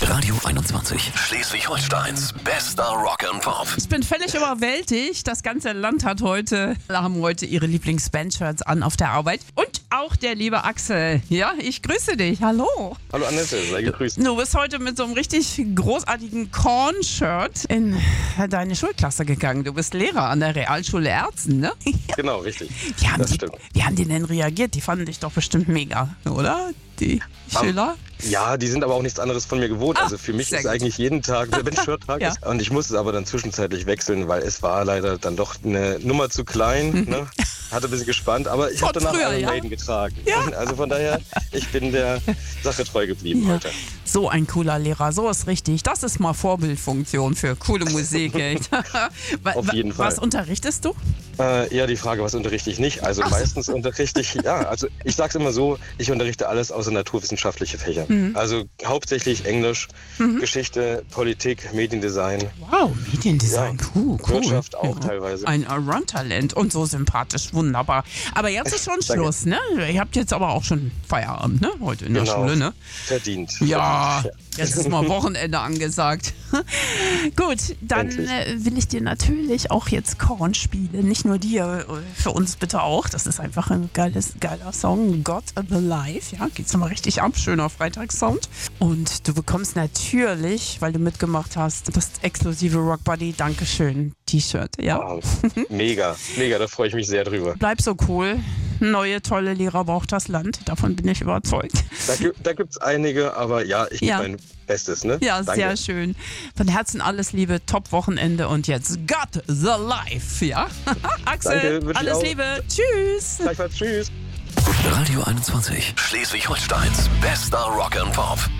Radio 21, Schleswig-Holsteins bester Rock and Pop. Ich bin völlig überwältigt. Das ganze Land haben heute ihre Lieblings-Band-Shirts an auf der Arbeit. Und auch der liebe Axel. Ja, ich grüße dich. Hallo. Hallo Annette, sei gegrüßt. Du bist heute mit so einem richtig großartigen Korn-Shirt in deine Schulklasse gegangen. Du bist Lehrer an der Realschule Erzen, ne? Genau, richtig. Wie haben die denn reagiert? Die fanden dich doch bestimmt mega, oder? Die Schüler? Ja, die sind aber auch nichts anderes von mir gewohnt. Also für mich ist eigentlich jeden Tag der Bench-Shirt-Tag. Ja. Und ich musste es aber dann zwischenzeitlich wechseln, weil es war leider dann doch eine Nummer zu klein. Ne? Hatte ein bisschen gespannt, aber ich habe danach Iron Maiden getragen. Ja. Also von daher, ich bin der Sache treu geblieben heute. So ein cooler Lehrer, so ist richtig. Das ist mal Vorbildfunktion für coole Musik. Auf jeden Fall. Was unterrichtest du? Eher die Frage, was unterrichte ich nicht? Also meistens unterrichte ich, also ich sage es immer so, ich unterrichte alles außer naturwissenschaftliche Fächer. Also hauptsächlich Englisch, Geschichte, Politik, Mediendesign. Wow, Mediendesign, cool. Wirtschaft auch teilweise. Ein Allround-Talent und so sympathisch, wunderbar. Aber jetzt ist schon Schluss, ne? Ihr habt jetzt aber auch schon Feierabend, ne? Heute in der Schule, ne? Verdient. Ja, jetzt ist mal Wochenende angesagt. Gut, dann will ich dir natürlich auch jetzt Korn spielen. Nicht nur dir, für uns bitte auch. Das ist einfach ein geiler Song. God Alive, ja, geht's nochmal richtig ab. Schöner Freitagssound. Und du bekommst natürlich, weil du mitgemacht hast, das exklusive Rock Buddy Dankeschön T-Shirt, ja. Wow. Mega, da freue ich mich sehr drüber. Bleib so cool. Neue, tolle Lehrer braucht das Land. Davon bin ich überzeugt. Da gibt es einige, aber ich gebe mein Bestes, ne? Ja, danke. Sehr schön. Von Herzen alles Liebe, Top-Wochenende und jetzt God the Life, ja? Axel, danke, alles Liebe. Tschüss. Gleichfalls, tschüss. Radio 21, Schleswig-Holsteins bester Rock and Pop.